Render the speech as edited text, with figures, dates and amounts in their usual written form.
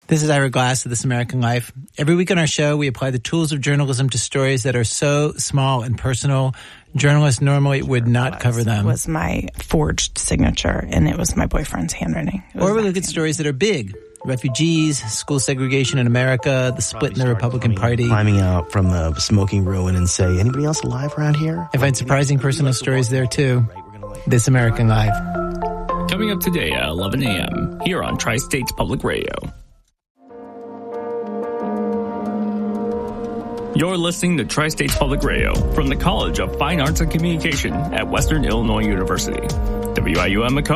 This is Ira Glass of This American Life. Every week on our show, we apply the tools of journalism to stories that are so small and personal, journalists normally would not cover them. It was my forged signature, and it was my boyfriend's handwriting. Or we look at stories that are big. Refugees, school segregation in America, the split in the Republican Party. Climbing out from a smoking ruin and say, anybody else alive around here? I find surprising personal stories there, too. This American Life. Coming up today at 11 a.m. here on Tri-States Public Radio. You're listening to Tri-States Public Radio from the College of Fine Arts and Communication at Western Illinois University. WIUM Macomb.